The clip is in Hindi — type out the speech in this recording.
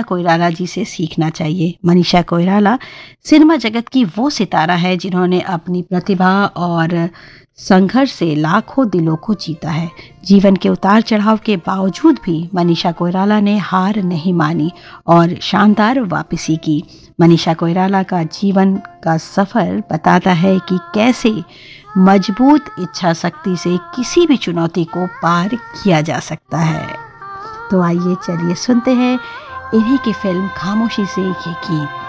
मनीषा कोइराला जी से सीखना चाहिए। मनीषा कोइराला सिनेमा जगत की वो सितारा है जिन्होंने अपनी प्रतिभा और संघर्ष से लाखों दिलों को जीता है। जीवन के उतार चढ़ाव के बावजूद भी मनीषा कोइराला ने हार नहीं मानी और शानदार वापसी की। मनीषा कोइराला का जीवन का सफर बताता है कि कैसे मजबूत इच्छा शक्ति से किसी भी चुनौती को पार किया जा सकता है। तो आइए चलिए सुनते हैं इन्हीं की फिल्म खामोशी से ये गीत।